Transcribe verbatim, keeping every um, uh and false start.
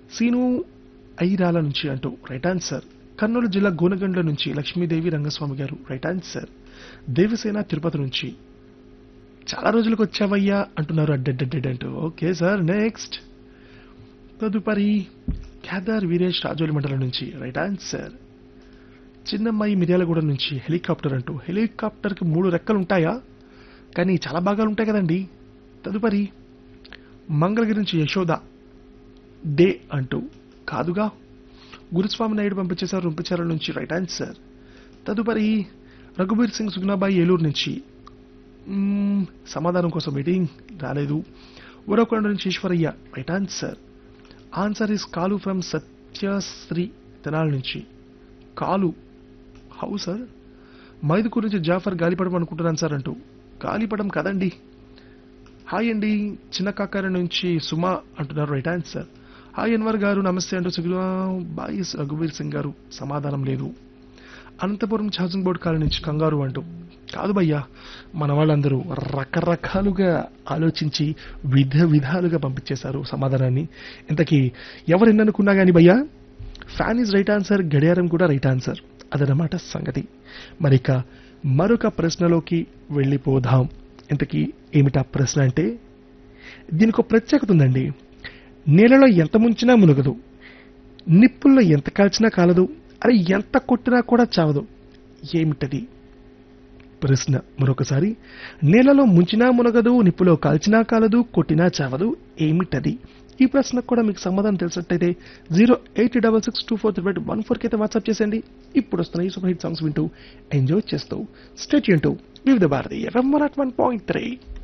Scene Irala నుంచి అంటూ right answer. Kurnool జిల్లా గోనగండ్ల నుంచి లక్ష్మీదేవి రంగస్వామి గారు రైట్ ఆన్సర్. దేవసేన తిరుపతి నుంచి చాలా రోజులకు వచ్చావయ్యా అంటున్నారు అడ్డెడ్డెడ్ అంటూ. ఓకే సార్, నెక్స్ట్ తదుపరి కేదార్ వీరేష్ రాజోలి మండలం నుంచి రైట్ ఆన్సర్. చిన్నమ్మాయి మిర్యాలగూడ నుంచి హెలికాప్టర్ అంటూ హెలికాప్టర్కి మూడు రెక్కలు ఉంటాయా, కానీ చాలా భాగాలు ఉంటాయి కదండి. తదుపరి మంగళగిరి నుంచి యశోద డే అంటూ కాదుగా. గురుస్వామి నాయుడు పంపించేశారు రుంపిచారు నుంచి రైట్ ఆన్సర్. తదుపరి రఘుబీర్ సింగ్ సుగ్నాబాయి ఏలూరు నుంచి మ్మ్, సమాధానం కోసం వెయిటింగ్, రాలేదు. ఉరవకొండ నుంచి Eshwaraiah right answer. Answer is కాలు ఫ్రమ్ సత్యశ్రీ తెనాల నుంచి. కాలు హౌ సార్. మైదుకూరు నుంచి జాఫర్ గాలిపడం అనుకుంటున్నాను సార్ అంటూ గాలిపడం కదండి. హాయ్ అండి చిన్న కాకారి నుంచి సుమా అంటున్నారు రైట్ ఆన్సర్. హాయ్ అన్వర్ గారు నమస్తే అంటూ సుగులా బాయి రఘువీర్ సింగ్ గారు సమాధానం లేదు. అనంతపురం ఛార్జింగ్ బోర్డు కాలనీ నుంచి కంగారు అంటూ కాదు భయ్యా, మన వాళ్ళందరూ రకరకాలుగా ఆలోచించి విధ విధాలుగా పంపించేశారు సమాధానాన్ని. ఇంతకీ ఎవరు ఎన్ననుకున్నా కానీ భయ్యా ఫ్యాన్ ఈజ్ రైట్ ఆన్సర్, గడియారం కూడా రైట్ ఆన్సర్. అదనమాట సంగతి. మరిక మరొక ప్రశ్నలోకి వెళ్ళిపోదాం. ఇంతకీ ఏమిటా ప్రశ్న అంటే, దీనికి ఒక ప్రత్యేకత ఉందండి. నీళ్ళలో ఎంత ముంచినా మునగదు, నిప్పుల్లో ఎంత కాల్చినా కాలదు, అరే ఎంత కొట్టినా కూడా చావదు. ఏమిటది ప్రశ్న? మరొకసారి, నీళ్ళలో ముంచినా మునగదు, నిప్పులో కాల్చినా కాలదు, కొట్టినా చావదు, ఏమిటది? ఈ ప్రశ్నకు కూడా మీకు సమాధానం తెలిసినట్టయితే zero eight double six two four three one ఫోర్కి అయితే వాట్సాప్ చేసేయండి. ఇప్పుడు వస్తున్న ఈ సూపర్ హిట్ సాంగ్స్ వింటూ ఎంజాయ్ చేస్తూ స్టేట్ యూన్ టు వివిధ Bharati FM one point three.